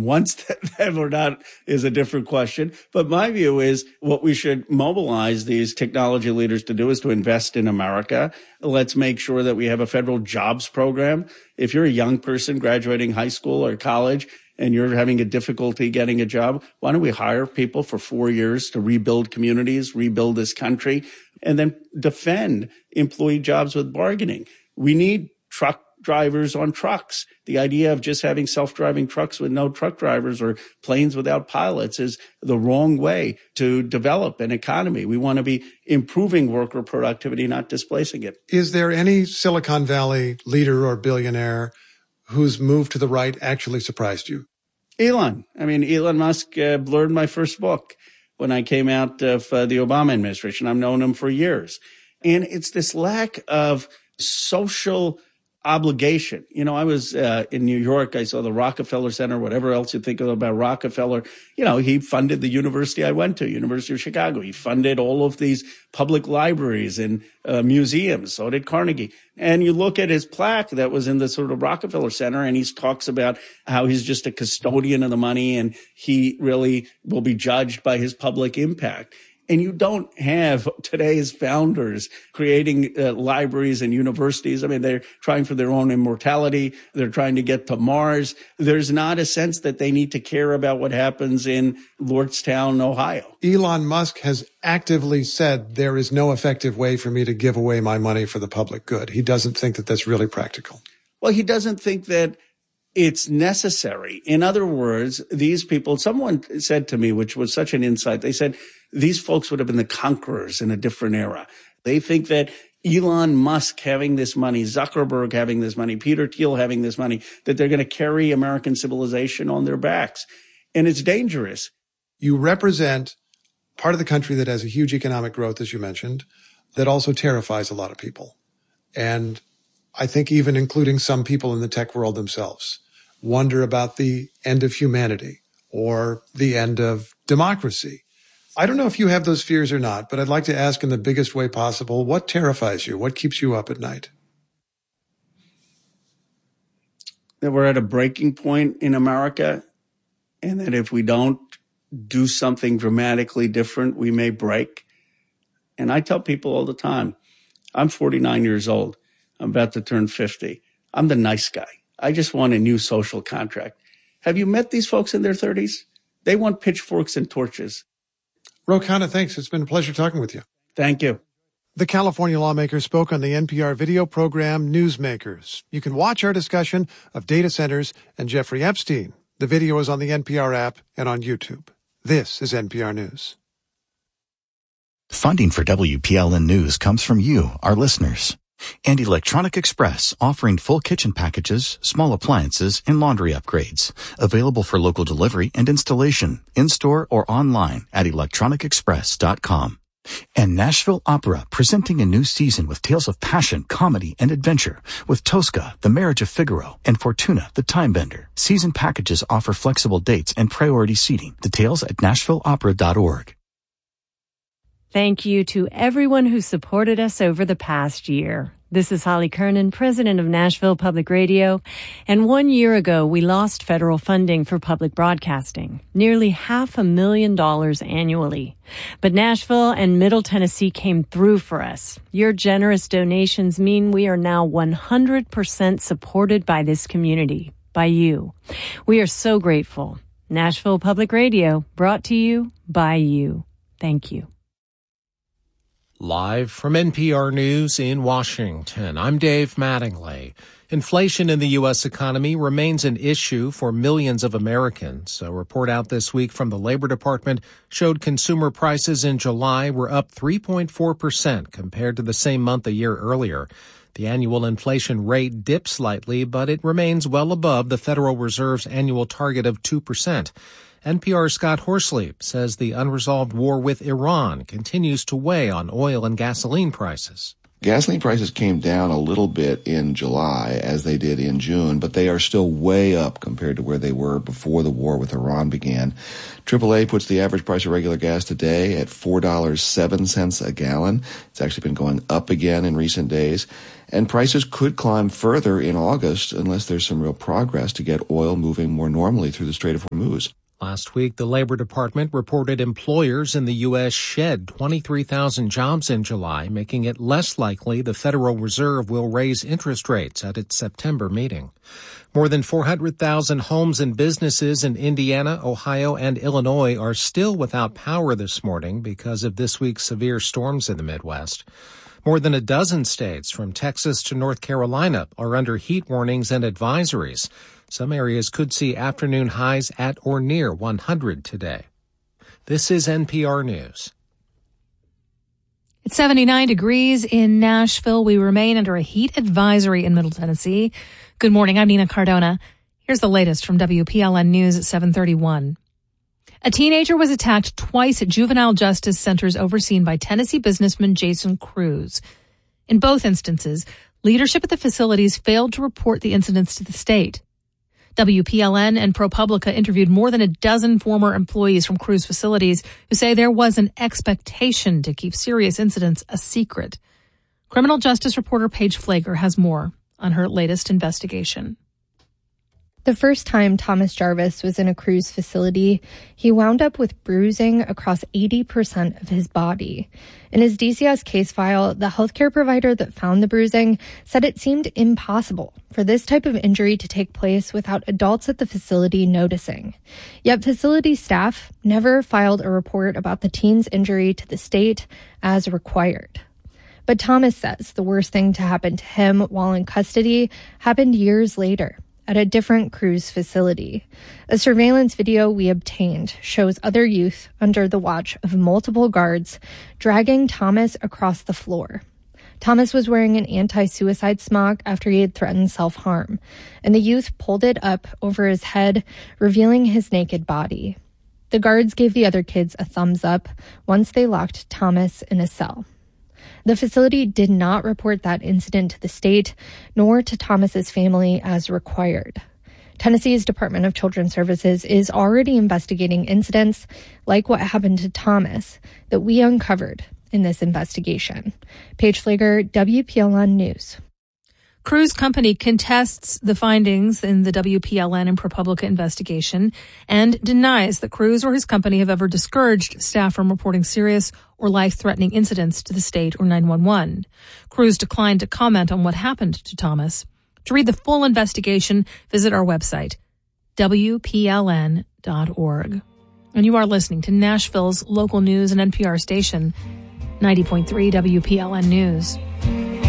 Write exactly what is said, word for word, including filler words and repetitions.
everyone wants them or not is a different question. But my view is what we should mobilize these technology leaders to do is to invest in America. Let's make sure that we have a federal jobs program. If you're a young person graduating high school or college and you're having a difficulty getting a job, why don't we hire people for four years to rebuild communities, rebuild this country, and then defend employee jobs with bargaining? We need truck drivers on trucks. The idea of just having self-driving trucks with no truck drivers or planes without pilots is the wrong way to develop an economy. We want to be improving worker productivity, not displacing it. Is there any Silicon Valley leader or billionaire whose move to the right actually surprised you? Elon. I mean, Elon Musk uh, blurred my first book when I came out of uh, the Obama administration. I've known him for years. And it's this lack of social obligation. You know, I was uh, in New York. I saw the Rockefeller Center, whatever else you think of about Rockefeller. You know, he funded the university I went to, University of Chicago. He funded all of these public libraries and uh, museums. So did Carnegie. And you look at his plaque that was in the sort of Rockefeller Center, and he talks about how he's just a custodian of the money and he really will be judged by his public impact. And you don't have today's founders creating uh, libraries and universities. I mean, they're trying for their own immortality. They're trying to get to Mars. There's not a sense that they need to care about what happens in Lordstown, Ohio. Elon Musk has actively said there is no effective way for me to give away my money for the public good. He doesn't think that that's really practical. Well, he doesn't think that it's necessary. In other words, these people, someone said to me, which was such an insight, they said these folks would have been the conquerors in a different era. They think that Elon Musk having this money, Zuckerberg having this money, Peter Thiel having this money, that they're going to carry American civilization on their backs. And it's dangerous. You represent part of the country that has a huge economic growth, as you mentioned, that also terrifies a lot of people. And I think even including some people in the tech world themselves wonder about the end of humanity or the end of democracy. I don't know if you have those fears or not, but I'd like to ask in the biggest way possible, what terrifies you? What keeps you up at night? That we're at a breaking point in America, and that if we don't do something dramatically different, we may break. And I tell people all the time, I'm forty-nine years old. I'm about to turn fifty. I'm the nice guy. I just want a new social contract. Have you met these folks in their thirties? They want pitchforks and torches. Ro Khanna, thanks. It's been a pleasure talking with you. Thank you. The California lawmaker spoke on the N P R video program Newsmakers. You can watch our discussion of data centers and Jeffrey Epstein. The video is on the N P R app and on YouTube. This is N P R News. Funding for W P L N News comes from you, our listeners. And Electronic Express, offering full kitchen packages, small appliances, and laundry upgrades. Available for local delivery and installation, in-store or online at electronic express dot com. And Nashville Opera, presenting a new season with tales of passion, comedy, and adventure with Tosca, The Marriage of Figaro, and Fortuna, the Time Bender. Season packages offer flexible dates and priority seating. Details at nashville opera dot org. Thank you to everyone who supported us over the past year. This is Holly Kernan, president of Nashville Public Radio. And one year ago, we lost federal funding for public broadcasting, nearly half a million dollars annually. But Nashville and Middle Tennessee came through for us. Your generous donations mean we are now one hundred percent supported by this community, by you. We are so grateful. Nashville Public Radio, brought to you by you. Thank you. Live from N P R News in Washington, I'm Dave Mattingly. Inflation in the U S economy remains an issue for millions of Americans. A report out this week from the Labor Department showed consumer prices in July were up three point four percent compared to the same month a year earlier. The annual inflation rate dipped slightly, but it remains well above the Federal Reserve's annual target of two percent. N P R's Scott Horsley says the unresolved war with Iran continues to weigh on oil and gasoline prices. Gasoline prices came down a little bit in July, as they did in June, but they are still way up compared to where they were before the war with Iran began. triple A puts the average price of regular gas today at four dollars and seven cents a gallon. It's actually been going up again in recent days. And prices could climb further in August unless there's some real progress to get oil moving more normally through the Strait of Hormuz. Last week, the Labor Department reported employers in the U S shed twenty-three thousand jobs in July, making it less likely the Federal Reserve will raise interest rates at its September meeting. More than four hundred thousand homes and businesses in Indiana, Ohio, and Illinois are still without power this morning because of this week's severe storms in the Midwest. More than a dozen states, from Texas to North Carolina, are under heat warnings and advisories. Some areas could see afternoon highs at or near one hundred today. This is N P R News. It's seventy-nine degrees in Nashville. We remain under a heat advisory in Middle Tennessee. Good morning. I'm Nina Cardona. Here's the latest from W P L N News at seven thirty-one. A teenager was attacked twice at juvenile justice centers overseen by Tennessee businessman Jason Cruz. In both instances, leadership at the facilities failed to report the incidents to the state. W P L N and ProPublica interviewed more than a dozen former employees from Cruz facilities who say there was an expectation to keep serious incidents a secret. Criminal justice reporter Paige Flager has more on her latest investigation. The first time Thomas Jarvis was in a Cruz facility, he wound up with bruising across eighty percent of his body. In his D C S case file, the healthcare provider that found the bruising said it seemed impossible for this type of injury to take place without adults at the facility noticing. Yet facility staff never filed a report about the teen's injury to the state as required. But Thomas says the worst thing to happen to him while in custody happened years later at a different Cruz facility. A surveillance video we obtained shows other youth under the watch of multiple guards dragging Thomas across the floor. Thomas was wearing an anti-suicide smock after he had threatened self-harm, and the youth pulled it up over his head, revealing his naked body. The guards gave the other kids a thumbs up once they locked Thomas in a cell. The facility did not report that incident to the state, nor to Thomas's family as required. Tennessee's Department of Children's Services is already investigating incidents like what happened to Thomas that we uncovered in this investigation. Paige Flager, W P L N News. Cruz Company contests the findings in the W P L N and ProPublica investigation and denies that Cruz or his company have ever discouraged staff from reporting serious or life-threatening incidents to the state or nine one one. Cruz declined to comment on what happened to Thomas. To read the full investigation, visit our website, W P L N dot org. And you are listening to Nashville's local news and N P R station, ninety point three W P L N News.